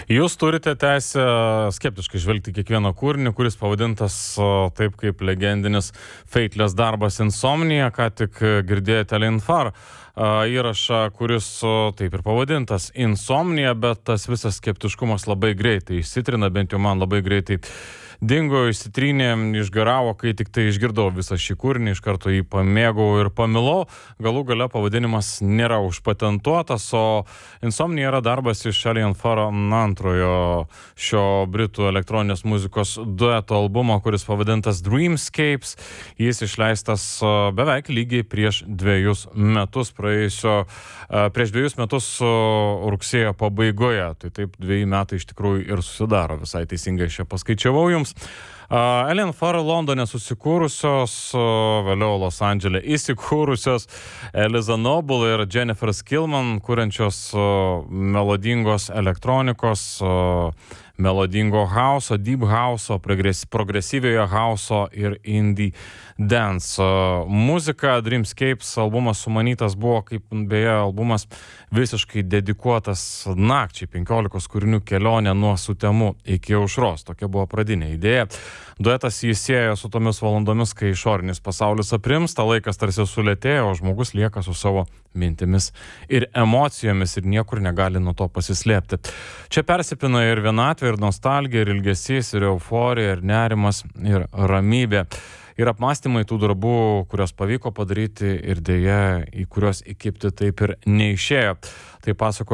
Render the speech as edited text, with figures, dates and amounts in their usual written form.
Jūs turite teisę skeptiškai žvelgti kiekvieną kūrinį, kuris pavadintas taip kaip legendinis Fateless darbas Insomnia, ką tik girdėjote Alin Farr įrašą, kuris taip ir pavadintas Insomnia, bet tas visas skeptiškumas labai greitai išsitrina, bent jau man labai greitai dingo, išsitrynė, išgaravo, kai tik tai išgirdau visą šį kūrinį, iš karto jį pamėgau ir pamilau. Galų gale pavadinimas nėra užpatentuotas, o Insomnia yra darbas iš Alin Farr antrojo šio britų elektroninės muzikos dueto albumo, kuris pavadintas Dreamscapes. Jis išleistas beveik lygiai prieš 2 metus, prieš 2 metus rugsėjo pabaigoje. Tai taip 2 metai iš tikrųjų ir susidaro, visai teisingai čia paskaičiavau jums. Alin Farr Londone susikūrusios, vėliau Los Andžele įsikūrusios Eliza Noble ir Jennifer Skillman, kuriančios melodingos elektronikos, melodingo hauso, deep hauso, progresyviojo hauso ir indie dance. Muzika Dreamscapes albumas sumanytas buvo, kaip beje albumas visiškai dedikuotas nakčiai, 15 kūrinių kelionė nuo sutemų iki aušros. Tokia buvo pradinė idėja. Duetas jį siejo su tomis valandomis, kai išorinis pasaulis aprimsta, laikas tarsi sulėtėjo, o žmogus lieka su savo mintimis ir emocijomis ir niekur negali nuo to pasislėpti. Čia persipina ir vienatvė, ir nostalgija, ir ilgesys, ir euforija, ir nerimas, ir ramybė. Ir apmąstymai tų darbų, kurios pavyko padaryti ir dėja, į kuriuos įkipti taip ir neišėjo. Tai pasako